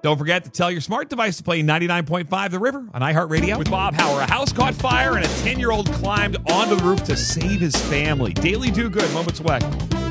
Don't forget to tell your smart device to play 99.5 The River on iHeartRadio. With Bob Hauer, a house caught fire and a 10-year-old climbed onto the roof to save his family. Daily Do Good, moments away.